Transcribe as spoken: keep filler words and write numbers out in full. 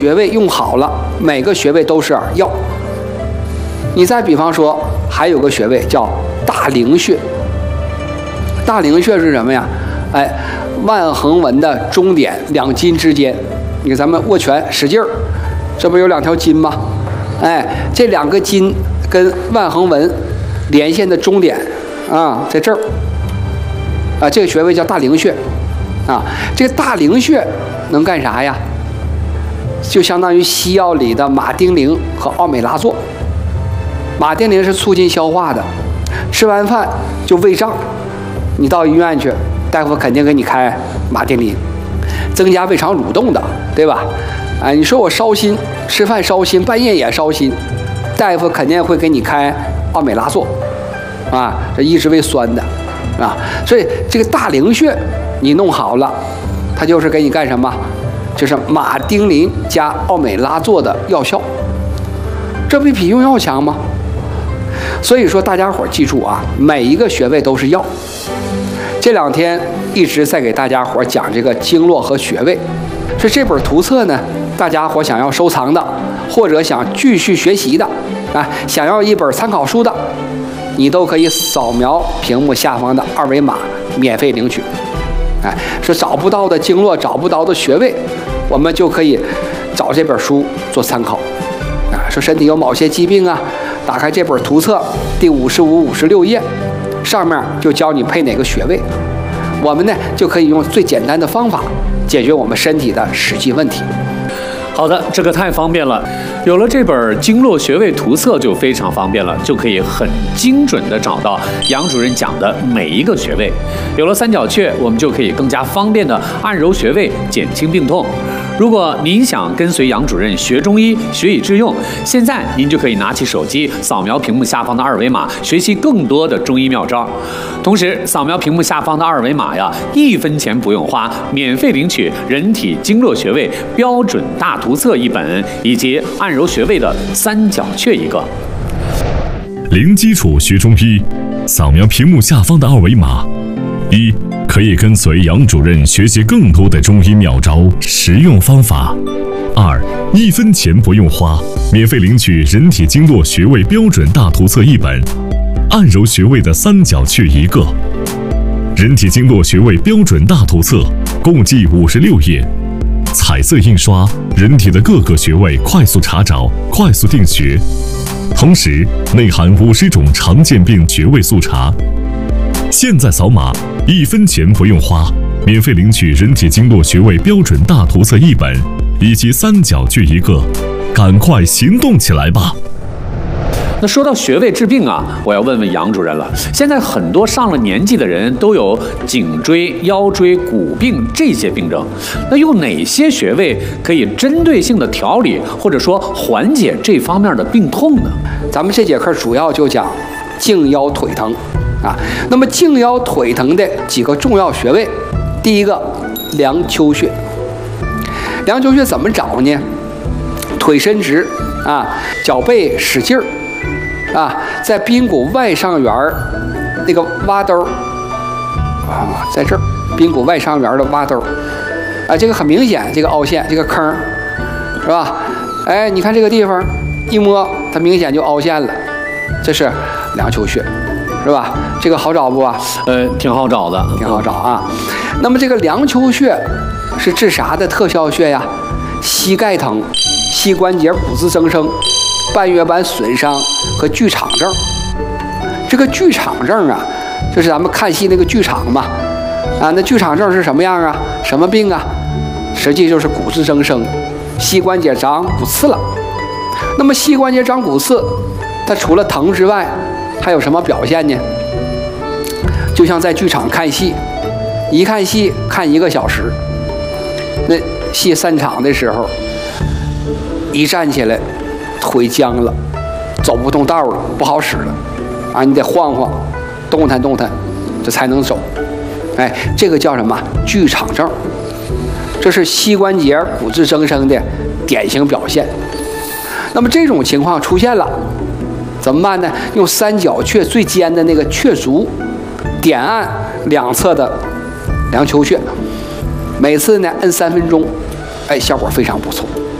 穴位用好了，每个穴位都是药。你再比方说，还有个穴位叫大陵穴。大陵穴是什么呀？哎，腕横纹的中点两筋之间，你看咱们握拳使劲儿，这不有两条筋吗？哎，这两个筋跟腕横纹连线的中点啊，在这儿啊，这个穴位叫大陵穴啊。这个大陵穴能干啥呀？就相当于西药里的马丁啉和奥美拉唑。马丁啉是促进消化的，吃完饭就胃胀，你到医院去，大夫肯定给你开马丁啉，增加胃肠蠕动的，对吧？啊，你说我烧心，吃饭烧心，半夜也烧心，大夫肯定会给你开奥美拉唑，啊，这抑制胃酸的，啊，所以这个大陵穴你弄好了，它就是给你干什么？就是马丁啉加奥美拉唑的药效，这比脾用药强吗？所以说大家伙记住啊，每一个穴位都是药。这两天一直在给大家伙讲这个经络和穴位，所以这本图册呢，大家伙想要收藏的，或者想继续学习的啊，想要一本参考书的，你都可以扫描屏幕下方的二维码免费领取。哎，说找不到的经络，找不到的穴位，我们就可以找这本书做参考。啊，说身体有某些疾病啊，打开这本图册第五十五、五十六页，上面就教你配哪个穴位，我们呢就可以用最简单的方法解决我们身体的实际问题。 好的，这个太方便了。有了这本经络穴位图册就非常方便了，就可以很精准地找到杨主任讲的每一个穴位。有了三角穴，我们就可以更加方便地按揉穴位，减轻病痛。如果您想跟随杨主任学中医，学以致用，现在您就可以拿起手机，扫描屏幕下方的二维码，学习更多的中医妙招。同时，扫描屏幕下方的二维码呀，一分钱不用花，免费领取人体经络穴位标准大图册一本，以及按揉穴位的三角穴一个。 零基础学中医，扫描屏幕下方的二维码。一，可以跟随杨主任学习更多的中医妙招、实用方法。二，一分钱不用花，免费领取人体经络穴位标准大图册一本，按揉穴位的三角穴一个。人体经络穴位标准大图册共计五十六页，彩色印刷，人体的各个穴位快速查找、快速定穴，同时内含五十种常见病穴位速查。现在扫码，一分钱不用花，免费领取人体经络穴位标准大图册一本，以及三角穴一个，赶快行动起来吧！ 那说到穴位治病啊，我要问问杨主任了。现在很多上了年纪的人都有颈椎、腰椎、骨病这些病症，那有哪些穴位可以针对性的调理或者说缓解这方面的病痛呢？ 咱们这节课主要就讲颈腰腿疼啊。那么颈腰腿疼的几个重要穴位，第一个梁丘穴。梁丘穴怎么找呢？腿伸直啊，脚背使劲儿。啊，在髌骨外上缘那个洼兜啊，在这儿髌骨外上缘的洼兜啊，这个很明显，这个凹陷，这个坑是吧？哎，你看这个地方一摸，它明显就凹陷了，这是梁丘穴，是吧？这个好找不啊？ 呃，挺好找的， 挺好找啊。那么这个梁丘穴是治啥的特效穴呀？膝盖疼、膝关节骨质增生、半月板损伤和剧场症。这个剧场症啊，就是咱们看戏那个剧场嘛，啊，那剧场症是什么样啊？什么病啊？实际就是骨质增生，膝关节长骨刺了。那么膝关节长骨刺，它除了疼之外，还有什么表现呢？就像在剧场看戏，一看戏看一个小时，那戏散场的时候，一站起来腿僵了，走不动道了，不好使了啊！你得晃晃，动弹动弹，这才能走。哎，这个叫什么？剧场症。这是膝关节骨质增生的典型表现。那么这种情况出现了，怎么办呢？用三角穴最尖的那个雀足，点按两侧的梁丘穴，每次呢摁三分钟，哎，效果非常不错。